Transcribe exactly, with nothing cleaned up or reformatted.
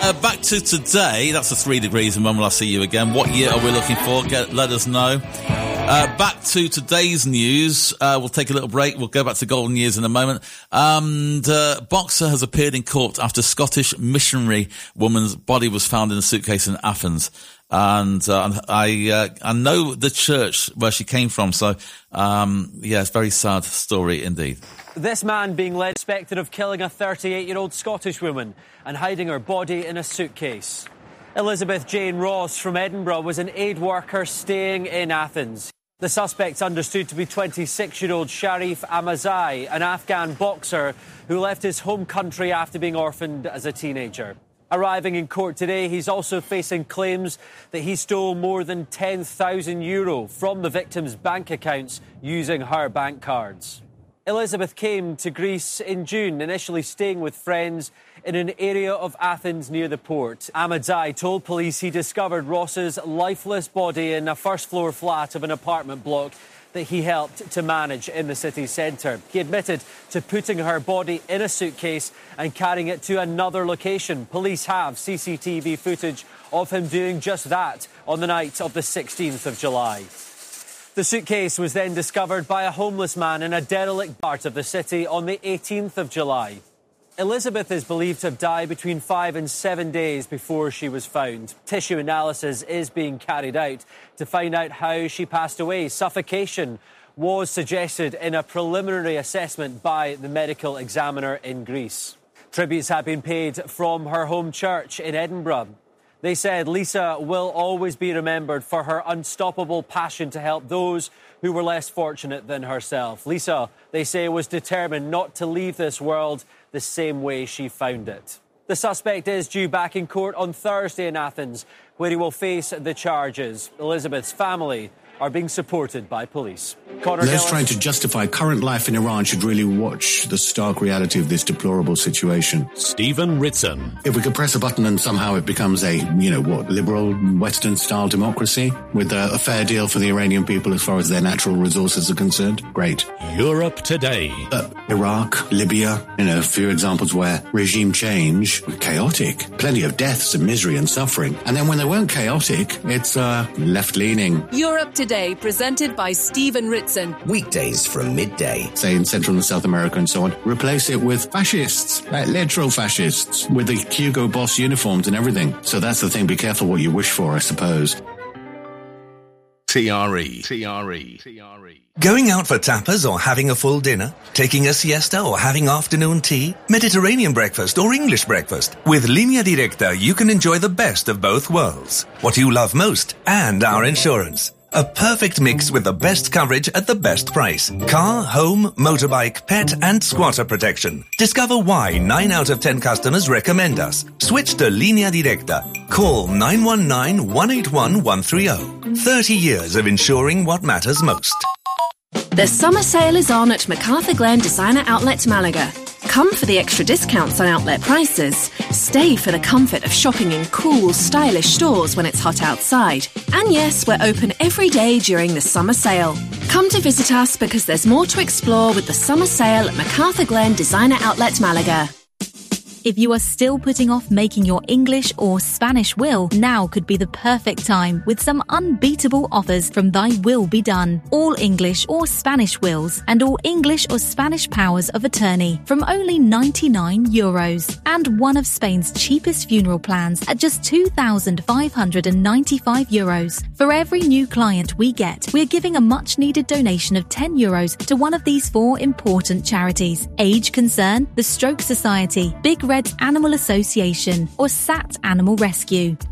uh, back to today. That's the three degrees, and when will I see you again? What year are we looking for? Get, let us know. Uh, back to today's news. Uh, we'll take a little break. We'll go back to golden years in a moment. And, uh, boxer has appeared in court after Scottish missionary woman's body was found in a suitcase in Athens. And, uh, I, uh, I know the church where she came from. So, um, yeah, it's a very sad story indeed. This man being led suspected of killing a thirty-eight-year-old Scottish woman and hiding her body in a suitcase. Elizabeth Jane Ross from Edinburgh was an aid worker staying in Athens. The suspect's understood to be twenty-six-year-old Sharif Amazai, an Afghan boxer who left his home country after being orphaned as a teenager. Arriving in court today, he's also facing claims that he stole more than ten thousand euro from the victim's bank accounts using her bank cards. Elizabeth came to Greece in June, initially staying with friends in an area of Athens near the port. Amadzai told police he discovered Ross's lifeless body in a first-floor flat of an apartment block that he helped to manage in the city centre. He admitted to putting her body in a suitcase and carrying it to another location. Police have C C T V footage of him doing just that on the night of the sixteenth of July. The suitcase was then discovered by a homeless man in a derelict part of the city on the eighteenth of July. Elizabeth is believed to have died between five and seven days before she was found. Tissue analysis is being carried out to find out how she passed away. Suffocation was suggested in a preliminary assessment by the medical examiner in Greece. Tributes have been paid from her home church in Edinburgh. They said Lisa will always be remembered for her unstoppable passion to help those who were less fortunate than herself. Lisa, they say, was determined not to leave this world the same way she found it. The suspect is due back in court on Thursday in Athens, where he will face the charges. Elizabeth's family are being supported by police. Connor Those Hillis. trying to justify current life in Iran should really watch the stark reality of this deplorable situation. Stephen Ritson. If we could press a button and somehow it becomes a, you know, what, liberal, Western-style democracy with a, a fair deal for the Iranian people as far as their natural resources are concerned, great. Europe today. Uh, Iraq, Libya, you know, a few examples where regime change, chaotic, plenty of deaths and misery and suffering. And then when they weren't chaotic, it's uh, left-leaning. Europe Today, presented by Stephen Ritson. Weekdays from midday. Say in Central and South America and so on. Replace it with fascists, like literal fascists, with the Hugo Boss uniforms and everything. So that's the thing. Be careful what you wish for, I suppose. T R E. T R E. T R E. Going out for tapas or having a full dinner? Taking a siesta or having afternoon tea? Mediterranean breakfast or English breakfast? With Linea Directa, you can enjoy the best of both worlds. What you love most and our insurance. A perfect mix with the best coverage at the best price. Car, home, motorbike, pet and squatter protection. Discover why nine out of ten customers recommend us. Switch to Linea Directa. Call nine one nine, one eight one, one three zero. thirty years of insuring what matters most. The summer sale is on at MacArthur Glen Designer Outlet Malaga. Come for the extra discounts on outlet prices. Stay for the comfort of shopping in cool, stylish stores when it's hot outside. And yes, we're open every day during the summer sale. Come to visit us because there's more to explore with the summer sale at MacArthur Glen Designer Outlet Malaga. If you are still putting off making your English or Spanish will, now could be the perfect time with some unbeatable offers from Thy Will Be Done. All English or Spanish wills and all English or Spanish powers of attorney from only ninety-nine euros. And one of Spain's cheapest funeral plans at just two thousand five hundred ninety-five euros. For every new client we get, we're giving a much needed donation of ten euros to one of these four important charities. Age Concern, the Stroke Society, Big Red Animal Association or S A T Animal Rescue.